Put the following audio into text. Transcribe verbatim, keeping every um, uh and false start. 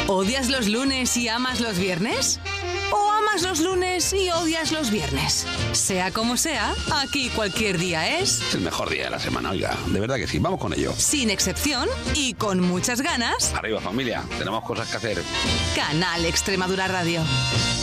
¿Odias los lunes y amas los viernes? ¿O amas los lunes y odias los viernes? Sea como sea, aquí cualquier día es... Es el mejor día de la semana, oiga. De verdad que sí, vamos con ello. Sin excepción y con muchas ganas. Arriba, familia, tenemos cosas que hacer. Canal Extremadura Radio.